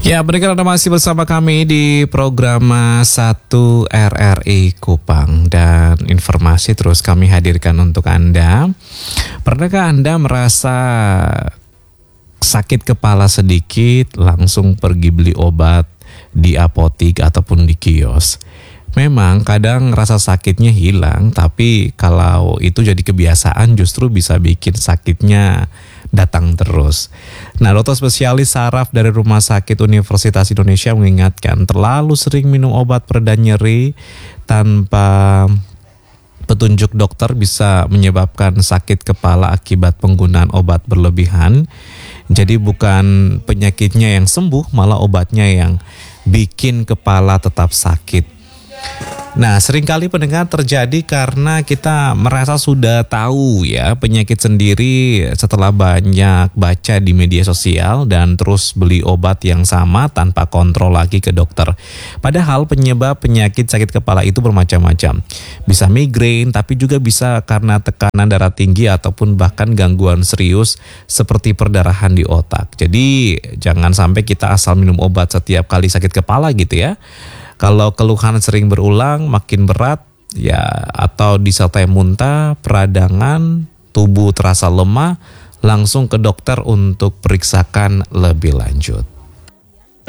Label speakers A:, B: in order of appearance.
A: Ya, pendengar Anda masih bersama kami di program 1 RRI Kupang dan informasi terus kami hadirkan untuk Anda. Pernahkah Anda merasa sakit kepala sedikit langsung pergi beli obat di apotik ataupun di kios? Memang kadang rasa sakitnya hilang, tapi kalau itu jadi kebiasaan justru bisa bikin sakitnya datang terus. Nah, dokter spesialis saraf dari Rumah Sakit Universitas Indonesia mengingatkan terlalu sering minum obat pereda nyeri tanpa petunjuk dokter bisa menyebabkan sakit kepala akibat penggunaan obat berlebihan. Jadi bukan penyakitnya yang sembuh, malah obatnya yang bikin kepala tetap sakit. Nah, seringkali pendengar terjadi karena kita merasa sudah tahu ya penyakit sendiri setelah banyak baca di media sosial dan terus beli obat yang sama tanpa kontrol lagi ke dokter. Padahal penyebab penyakit sakit kepala itu bermacam-macam. Bisa migrain, tapi juga bisa karena tekanan darah tinggi ataupun bahkan gangguan serius seperti perdarahan di otak. Jadi jangan sampai kita asal minum obat setiap kali sakit kepala gitu ya. Kalau keluhan sering berulang, makin berat, ya atau disertai muntah, peradangan, tubuh terasa lemah, langsung ke dokter untuk periksakan lebih lanjut.